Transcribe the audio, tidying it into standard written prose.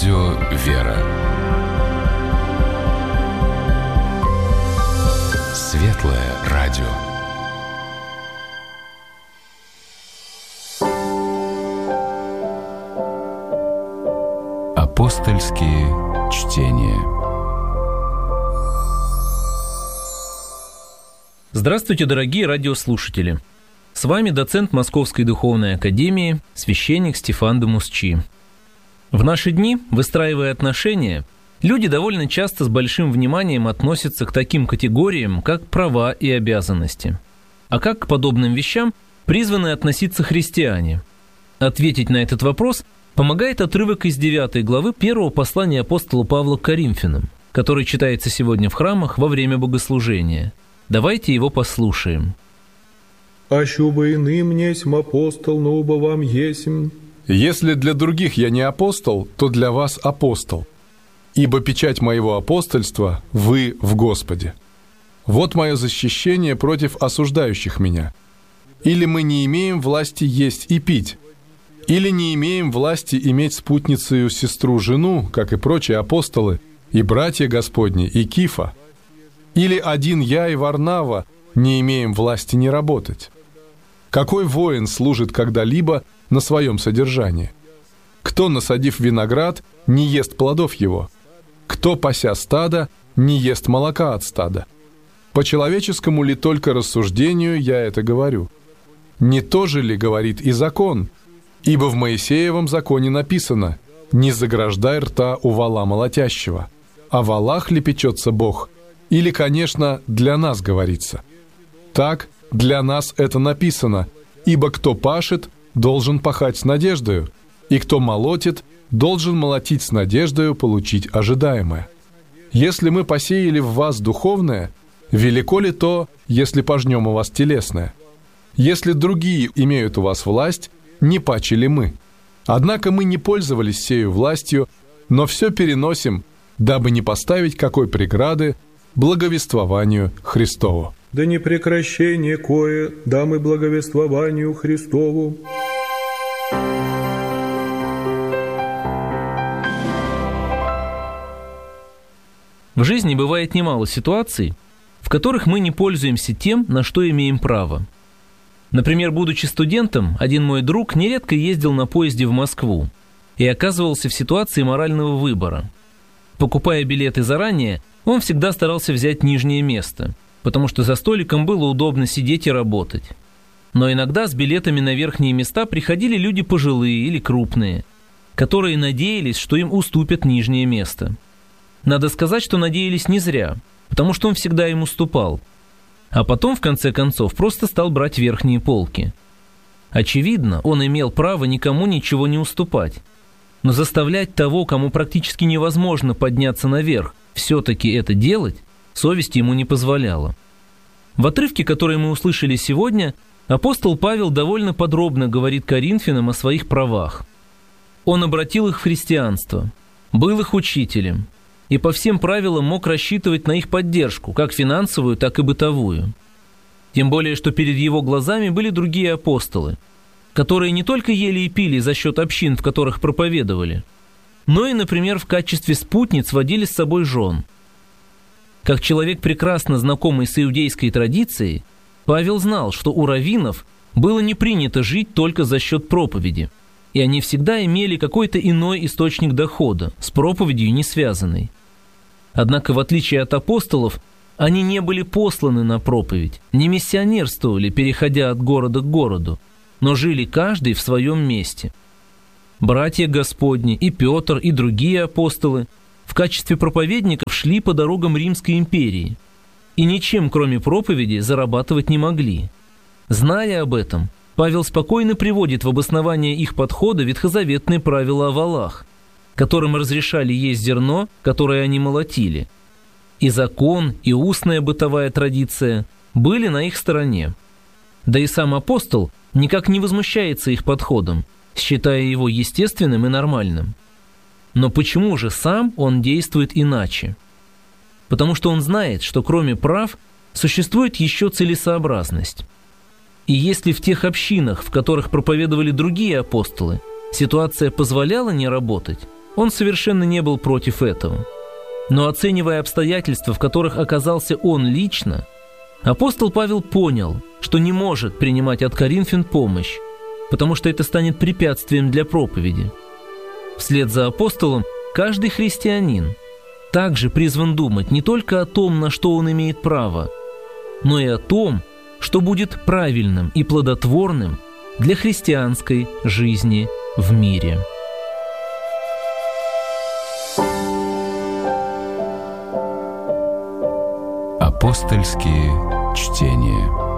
Радио «Вера». Светлое радио. Апостольские чтения. Здравствуйте, дорогие радиослушатели! С вами доцент Московской Духовной Академии, священник Стефан де Мусчи. В наши дни, выстраивая отношения, люди довольно часто с большим вниманием относятся к таким категориям, как права и обязанности. А как к подобным вещам призваны относиться христиане? Ответить на этот вопрос помогает отрывок из 9 главы 1 послания апостола Павла к Коринфянам, который читается сегодня в храмах во время богослужения. Давайте его послушаем. «Ащо бы иным несмь апостол, но оба вам есмь». «Если для других я не апостол, то для вас апостол. Ибо печать моего апостольства – вы в Господе. Вот мое защищение против осуждающих меня. Или мы не имеем власти есть и пить, или не имеем власти иметь спутницею сестру-жену, как и прочие апостолы, и братья Господни, и Кифа. Или один я и Варнава не имеем власти не работать. Какой воин служит когда-либо на своем содержании? Кто, насадив виноград, не ест плодов его? Кто, пася стадо, не ест молока от стада? По человеческому ли только рассуждению я это говорю? Не то же ли говорит и закон? Ибо в Моисеевом законе написано: «Не заграждай рта у вола молотящего». О волах ли печется Бог? Или, конечно, для нас говорится? Так, для нас это написано: «Ибо кто пашет, должен пахать с надеждою, и кто молотит, должен молотить с надеждою получить ожидаемое». Если мы посеяли в вас духовное, велико ли то, если пожнем у вас телесное? Если другие имеют у вас власть, не паче ли мы? Однако мы не пользовались сею властью, но все переносим, дабы не поставить какой преграды благовествованию Христову. Да не прекращение кое, дам и благовествованию Христову. В жизни бывает немало ситуаций, в которых мы не пользуемся тем, на что имеем право. Например, будучи студентом, один мой друг нередко ездил на поезде в Москву и оказывался в ситуации морального выбора. Покупая билеты заранее, он всегда старался взять нижнее место, потому что за столиком было удобно сидеть и работать. Но иногда с билетами на верхние места приходили люди пожилые или крупные, которые надеялись, что им уступят нижнее место. Надо сказать, что надеялись не зря, потому что он всегда им уступал. А потом, в конце концов, просто стал брать верхние полки. Очевидно, он имел право никому ничего не уступать. Но заставлять того, кому практически невозможно подняться наверх, все-таки это делать, совесть ему не позволяла. В отрывке, который мы услышали сегодня, апостол Павел довольно подробно говорит Коринфянам о своих правах. Он обратил их в христианство, был их учителем, и по всем правилам мог рассчитывать на их поддержку, как финансовую, так и бытовую. Тем более, что перед его глазами были другие апостолы, которые не только ели и пили за счет общин, в которых проповедовали, но и, например, в качестве спутниц водили с собой жен. Как человек, прекрасно знакомый с иудейской традицией, Павел знал, что у раввинов было не принято жить только за счет проповеди, и они всегда имели какой-то иной источник дохода, с проповедью не связанный. Однако, в отличие от апостолов, они не были посланы на проповедь, не миссионерствовали, переходя от города к городу, но жили каждый в своем месте. Братья Господни и Петр и другие апостолы в качестве проповедников шли по дорогам Римской империи и ничем, кроме проповеди, зарабатывать не могли. Зная об этом, Павел спокойно приводит в обоснование их подхода ветхозаветные правила о волах, которым разрешали есть зерно, которое они молотили. И закон, и устная бытовая традиция были на их стороне. Да и сам апостол никак не возмущается их подходом, считая его естественным и нормальным. Но почему же сам он действует иначе? Потому что он знает, что кроме прав существует еще целесообразность. И если в тех общинах, в которых проповедовали другие апостолы, ситуация позволяла не работать, Он совершенно не был против этого. Но оценивая обстоятельства, в которых оказался он лично, апостол Павел понял, что не может принимать от Коринфян помощь, потому что это станет препятствием для проповеди. Вслед за апостолом каждый христианин также призван думать не только о том, на что он имеет право, но и о том, что будет правильным и плодотворным для христианской жизни в мире. Апостольские чтения.